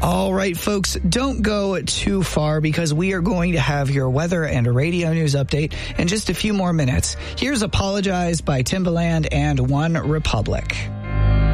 All right, folks, don't go too far because we are going to have your weather and a radio news update in just a few more minutes. Here's Apologize by Timbaland and One Republic.